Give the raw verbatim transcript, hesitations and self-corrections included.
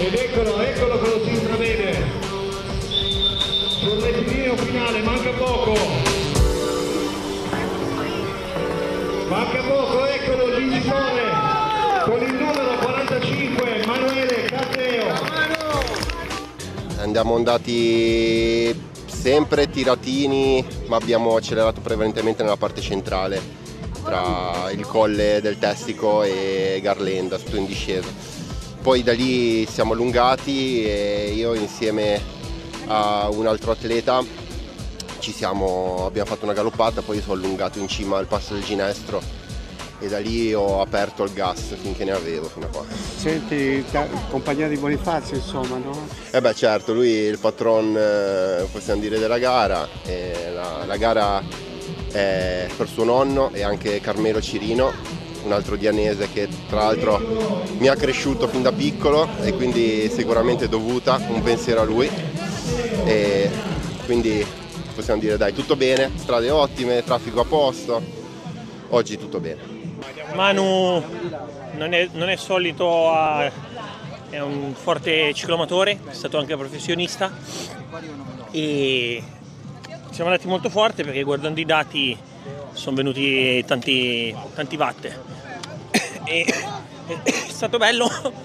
Ed eccolo, eccolo che lo si intravede. Sul rettilineo finale, manca poco. Manca poco, eccolo il vincitore con il numero quarantacinque, Emanuele Catteo. Andiamo andati sempre tiratini, ma abbiamo accelerato prevalentemente nella parte centrale, tra il colle del Tessico e Garlenda, tutto in discesa. Poi da lì siamo allungati e io insieme a un altro atleta ci siamo, abbiamo fatto una galoppata, poi sono allungato in cima al passo del Ginestro e da lì ho aperto il gas finché ne avevo fino a qua. Senti, compagnia di Bonifazio insomma, no? Eh beh certo, lui è il patron, eh, possiamo dire, della gara. E la, la gara è per suo nonno e anche Carmelo Cirino, un altro dianese che tra l'altro mi ha cresciuto fin da piccolo e quindi sicuramente dovuta, un pensiero a lui. E quindi possiamo dire dai, tutto bene, strade ottime, traffico a posto, oggi tutto bene. Manu non è, non è solito, a, è un forte ciclomatore, è stato anche professionista e siamo andati molto forte perché guardando i dati sono venuti tanti, tanti watt e è stato bello